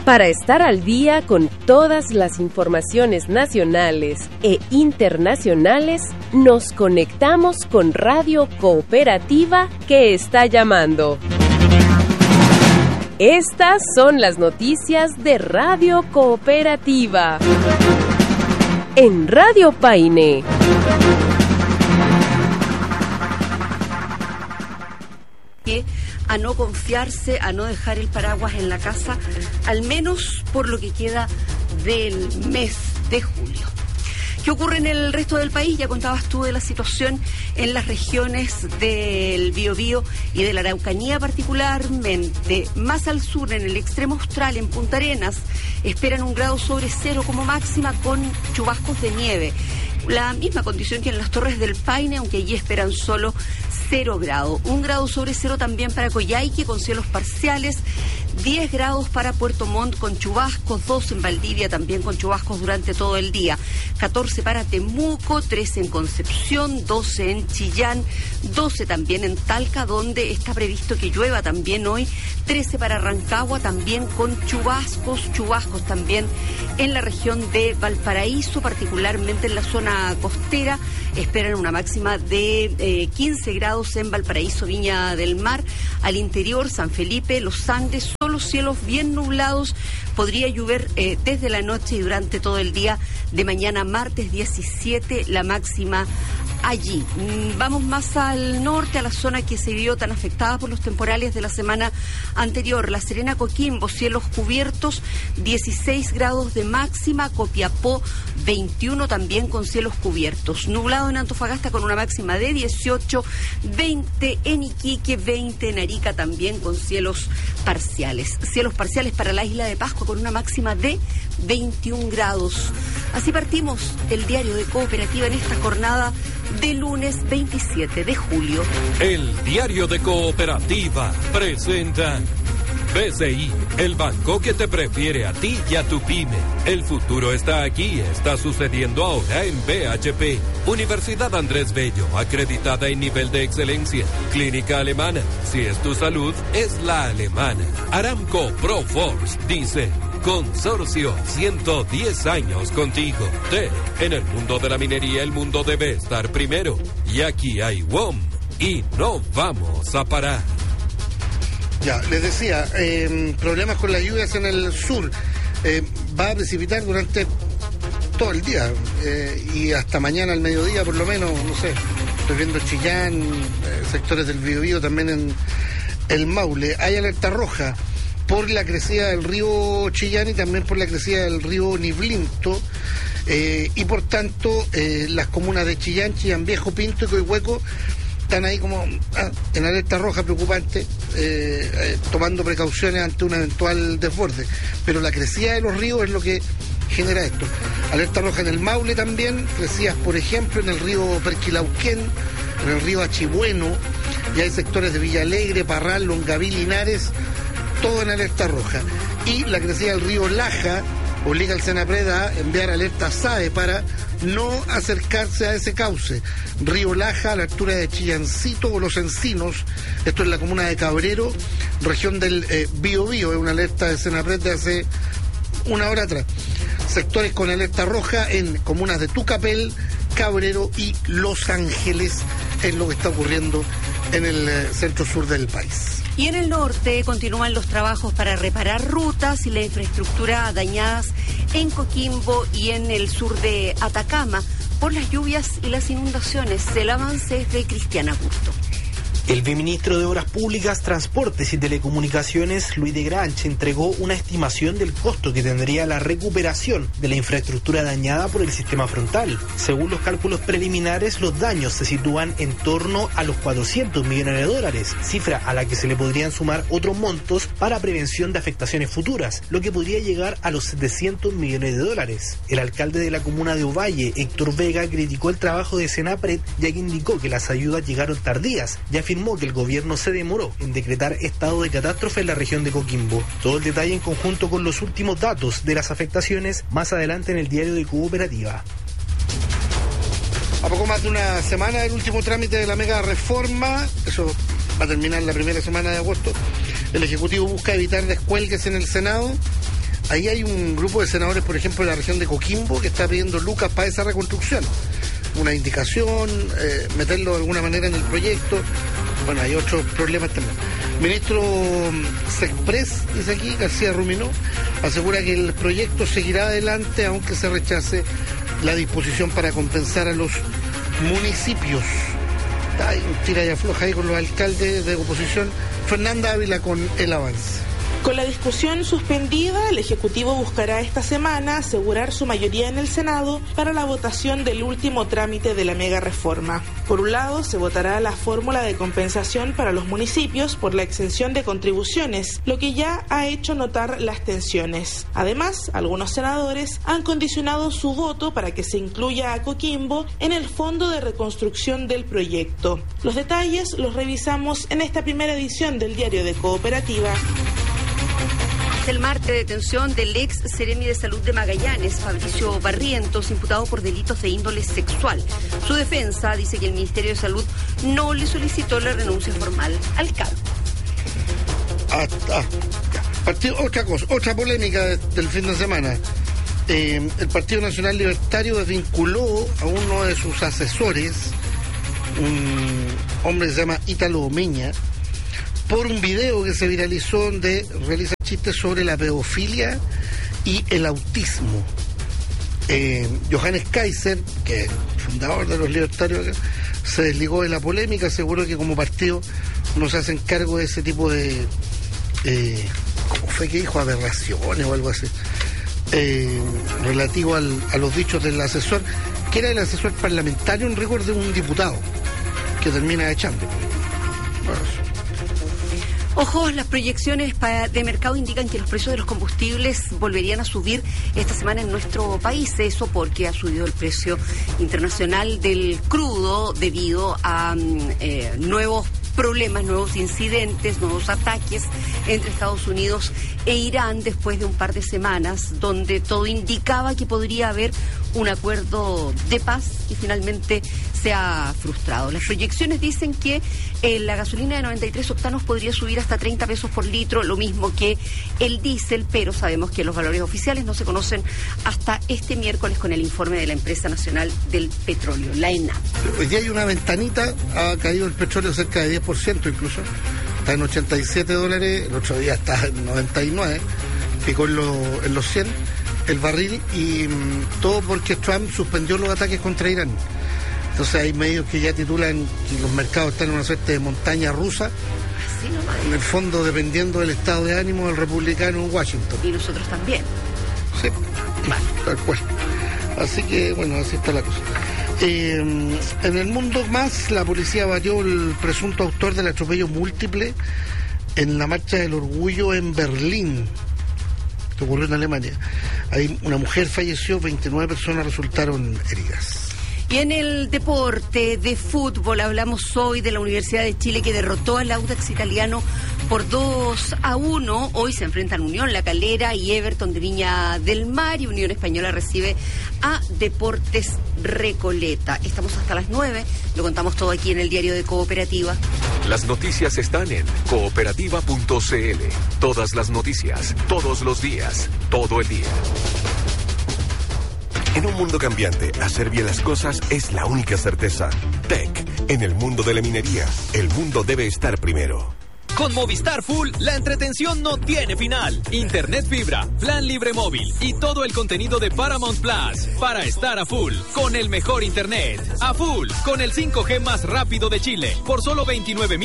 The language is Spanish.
Para estar al día con todas las informaciones nacionales e internacionales, nos conectamos con Radio Cooperativa que está llamando. Estas son las noticias de Radio Cooperativa. En Radio Paine. A no confiarse, a no dejar el paraguas en la casa, al menos por lo que queda del mes de julio. ¿Qué ocurre en el resto del país? Ya contabas tú de la situación en las regiones del Biobío y de la Araucanía particularmente. Más al sur, en el extremo austral, en Punta Arenas, esperan 1 grado sobre cero como máxima con chubascos de nieve. La misma condición que en las Torres del Paine, aunque allí esperan solo 0 grados. 1 grado sobre cero también para Coyhaique con cielos parciales. 10 grados para Puerto Montt con chubascos, 2 en Valdivia también con chubascos durante todo el día, 14 para Temuco, 13 en Concepción, 12 en Chillán, 12 también en Talca, donde está previsto que llueva también hoy, 13 para Rancagua también con chubascos también en la región de Valparaíso, particularmente en la zona costera, esperan una máxima de 15 grados en Valparaíso, Viña del Mar, al interior, San Felipe, Los Andes, solo cielos bien nublados, podría llover desde la noche y durante todo el día de mañana martes 17, la máxima allí. Vamos más al norte, a la zona que se vio tan afectada por los temporales de la semana anterior. La Serena, Coquimbo, cielos cubiertos, 16 grados de máxima. Copiapó, 21 también con cielos cubiertos. Nublado en Antofagasta con una máxima de 18, 20 en Iquique, 20 en Arica también con cielos parciales. Cielos parciales para la isla de Pascua con una máxima de 21 grados. Así partimos el diario de Cooperativa en esta jornada de lunes 27 de julio. El diario de Cooperativa presenta BCI, el banco que te prefiere a ti y a tu pyme. El futuro está aquí, está sucediendo ahora en BHP. Universidad Andrés Bello, acreditada en nivel de excelencia. Clínica alemana, si es tu salud, es la alemana. Aramco Proforce dice: Consorcio, 110 años contigo. TEC, en el mundo de la minería el mundo debe estar primero. Y aquí hay WOM y no vamos a parar. Ya, les decía, problemas con las lluvias en el sur. Va a precipitar durante todo el día y hasta mañana al mediodía por lo menos, no sé. Estoy viendo Chillán, sectores del Biobío, también en el Maule. Hay alerta roja por la crecida del río Chillán y también por la crecida del río Niblinto, y por tanto las comunas de Chillán, Chillán Viejo, Pinto y Coihueco están ahí como en alerta roja preocupante, tomando precauciones ante un eventual desborde, pero la crecida de los ríos es lo que genera esto. Alerta roja en el Maule también, crecidas por ejemplo en el río Perquilauquén, en el río Achibueno, y hay sectores de Villa Alegre, Parral, Longaví, Linares, todo en alerta roja. Y la crecida del río Laja obliga al Senapred a enviar alerta SAE para no acercarse a ese cauce. Río Laja, a la altura de Chillancito o Los Encinos, esto es la comuna de Cabrero, región del Biobío, es una alerta de Senapred de hace una hora atrás. Sectores con alerta roja en comunas de Tucapel, Cabrero y Los Ángeles, es lo que está ocurriendo en el centro sur del país. Y en el norte continúan los trabajos para reparar rutas y la infraestructura dañadas en Coquimbo y en el sur de Atacama por las lluvias y las inundaciones. El avance es de Cristiana Busto. El viceministro de Obras Públicas, Transportes y Telecomunicaciones, Luis de Granch, entregó una estimación del costo que tendría la recuperación de la infraestructura dañada por el sistema frontal. Según los cálculos preliminares, los daños se sitúan en torno a los $400 millones, cifra a la que se le podrían sumar otros montos para prevención de afectaciones futuras, lo que podría llegar a los $700 millones. El alcalde de la comuna de Ovalle, Héctor Vega, criticó el trabajo de Senapred, ya que indicó que las ayudas llegaron tardías y afirmó que el gobierno se demoró en decretar estado de catástrofe en la región de Coquimbo. Todo el detalle en conjunto con los últimos datos de las afectaciones más adelante en el diario de Cooperativa. A poco más de una semana del último trámite de la mega reforma, eso va a terminar la primera semana de agosto, el Ejecutivo busca evitar descuelgues en el Senado. ahí hay un grupo de senadores, por ejemplo, de la región de Coquimbo, que está pidiendo lucas para esa reconstrucción. Una indicación, meterlo de alguna manera en el proyecto. Bueno, hay otros problemas también. Ministro Sexpress, dice aquí, García Ruminó, asegura que el proyecto seguirá adelante aunque se rechace la disposición para compensar a los municipios. Hay un tira y afloja ahí con los alcaldes de oposición. Fernanda Ávila con el avance. Con la discusión suspendida, el Ejecutivo buscará esta semana asegurar su mayoría en el Senado para la votación del último trámite de la mega reforma. Por un lado, se votará la fórmula de compensación para los municipios por la exención de contribuciones, lo que ya ha hecho notar las tensiones. Además, algunos senadores han condicionado su voto para que se incluya a Coquimbo en el fondo de reconstrucción del proyecto. Los detalles los revisamos en esta primera edición del Diario de Cooperativa. El martes de detención del ex seremi de salud de Magallanes, Fabricio Barrientos, imputado por delitos de índole sexual. Su defensa dice que el Ministerio de Salud no le solicitó la renuncia formal al cargo. Otra cosa, otra polémica del fin de semana. El Partido Nacional Libertario desvinculó a uno de sus asesores, un hombre que se llama Ítalo Omeña, por un video que se viralizó donde realiza chistes sobre la pedofilia y el autismo. Johannes Kaiser, que es fundador de los libertarios acá, se desligó de la polémica, aseguró que como partido no se hacen cargo de ese tipo de, ¿cómo fue que dijo? Aberraciones o algo así, relativo a los dichos del asesor, que era el asesor parlamentario en rigor de un diputado, que termina echando. Bueno, ojo, las proyecciones de mercado indican que los precios de los combustibles volverían a subir esta semana en nuestro país. Eso porque ha subido el precio internacional del crudo debido a nuevos problemas, nuevos incidentes, nuevos ataques entre Estados Unidos e Irán después de un par de semanas donde todo indicaba que podría haber un acuerdo de paz y finalmente se ha frustrado. Las proyecciones dicen que la gasolina de 93 octanos podría subir hasta 30 pesos por litro, lo mismo que el diésel, pero sabemos que los valores oficiales no se conocen hasta este miércoles con el informe de la Empresa Nacional del Petróleo, la ENAP. Hoy día hay una ventanita, ha caído el petróleo cerca de 10% incluso, está en $87, el otro día está en 99, picó en los 100 el barril, y todo porque Trump suspendió los ataques contra Irán. Entonces hay medios que ya titulan que los mercados están en una suerte de montaña rusa, en el fondo dependiendo del estado de ánimo del republicano en Washington. Y nosotros también. Sí, tal cual. Así que, bueno, así está la cosa. En el mundo más, la policía batió el presunto autor del atropello múltiple en la Marcha del Orgullo en Berlín, que ocurrió en Alemania. Ahí una mujer falleció, 29 personas resultaron heridas. Y en el deporte de fútbol hablamos hoy de la Universidad de Chile, que derrotó al Audax italiano por 2-1. Hoy se enfrentan Unión La Calera y Everton de Viña del Mar, y Unión Española recibe a Deportes Recoleta. Estamos hasta las 9, lo contamos todo aquí en el Diario de Cooperativa. Las noticias están en cooperativa.cl. Todas las noticias, todos los días, todo el día. En un mundo cambiante, hacer bien las cosas es la única certeza. Tech, en el mundo de la minería, el mundo debe estar primero. Con Movistar Full, la entretención no tiene final. Internet fibra, plan libre móvil y todo el contenido de Paramount Plus para estar a full con el mejor internet. A full con el 5G más rápido de Chile por solo 29.000